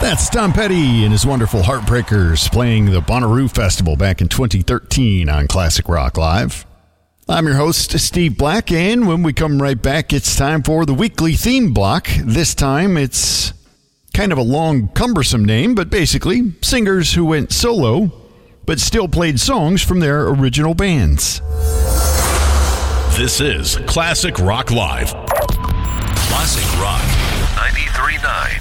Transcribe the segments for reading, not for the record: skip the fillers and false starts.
That's Tom Petty and his wonderful Heartbreakers playing the Bonnaroo Festival back in 2013 on Classic Rock Live. I'm your host, Steve Black, and when we come right back, it's time for the weekly theme block. This time, it's kind of a long, cumbersome name, but basically, singers who went solo, but still played songs from their original bands. This is Classic Rock Live. Classic Rock 93.9.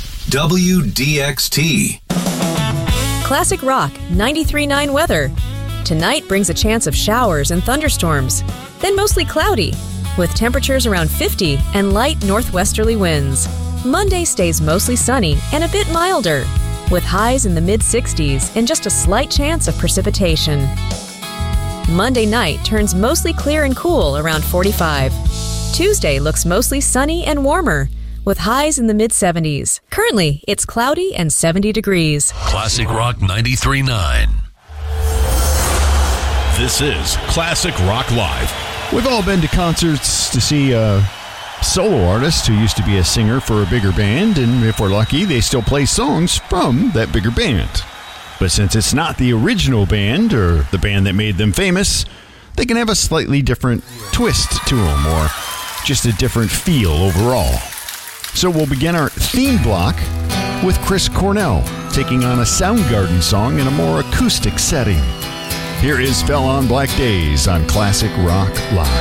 WDXT. Classic Rock 93.9 weather. Tonight brings a chance of showers and thunderstorms, then mostly cloudy, with temperatures around 50 and light northwesterly winds. Monday stays mostly sunny and a bit milder, with highs in the mid-60s and just a slight chance of precipitation. Monday night turns mostly clear and cool around 45. Tuesday looks mostly sunny and warmer, with highs in the mid-70s. Currently, it's cloudy and 70 degrees. Classic Rock 93.9. This is Classic Rock Live. We've all been to concerts to see a solo artist who used to be a singer for a bigger band, and if we're lucky, they still play songs from that bigger band. But since it's not the original band or the band that made them famous, they can have a slightly different twist to them or just a different feel overall. So we'll begin our theme block with Chris Cornell taking on a Soundgarden song in a more acoustic setting. Here is Fell on Black Days on Classic Rock Live.